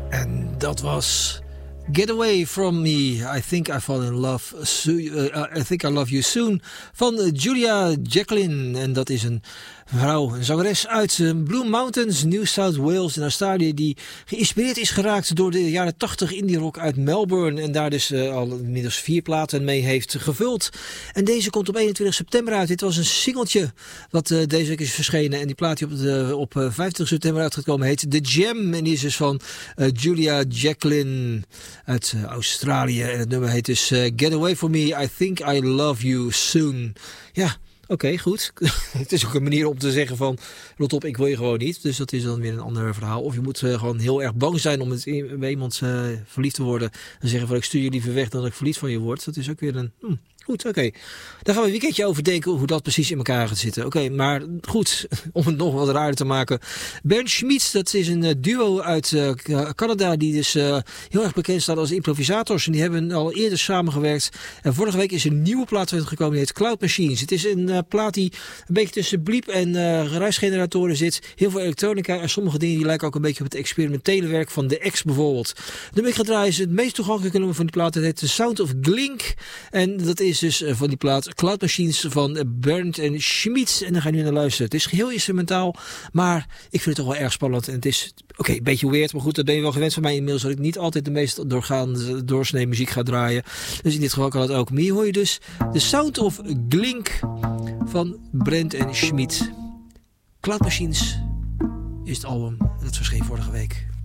En dat was Get Away From Me, I Think I Fall In Love, I Think I Love You Soon van Julia Jacqueline. En dat is een vrouw, een zangeres uit Blue Mountains, New South Wales in Australië, die geïnspireerd is geraakt door de jaren 80 indie rock uit Melbourne en daar dus al inmiddels 4 platen mee heeft gevuld. En deze komt op 21 september uit. Dit was een singeltje wat deze week is verschenen en die plaat die op 25 september uitgekomen heet The Jam en die is dus van Julia Jacqueline uit Australië en het nummer heet dus Get Away From Me, I Think I Love You Soon. Ja. Oké, goed. Het is ook een manier om te zeggen van, rot op, ik wil je gewoon niet. Dus dat is dan weer een ander verhaal. Of je moet gewoon heel erg bang zijn om bij iemand verliefd te worden. En zeggen van, ik stuur je liever weg dan dat ik verliefd van je word. Dat is ook weer een... Goed, oké. Daar gaan we een weekendje over denken hoe dat precies in elkaar gaat zitten. Oké, maar goed, om het nog wat raarder te maken. Bernd Schmitz, dat is een duo uit Canada die dus heel erg bekend staat als improvisators. En die hebben al eerder samengewerkt. En vorige week is een nieuwe plaat uitgekomen die heet Cloud Machines. Het is een plaat die een beetje tussen bliep en geruisgeneratoren zit. Heel veel elektronica en sommige dingen die lijken ook een beetje op het experimentele werk van The X bijvoorbeeld. De ik ga draaien is het meest toegankelijke nummer van die plaat. Het heet The Sound of Glink. En dat is dus van die plaat Cloud Machines van Bernd en Schmitz. En daar ga je nu naar luisteren. Het is geheel instrumentaal, maar ik vind het toch wel erg spannend. En het is, een beetje weird, maar goed, dat ben je wel gewend van mij inmiddels. Dat ik niet altijd de meest doorsnee muziek ga draaien. Dus in dit geval kan het ook. Maar hier hoor je dus The Sound of Glink van Bernd en Schmitz. Cloud Machines is het album. Dat verscheen vorige week.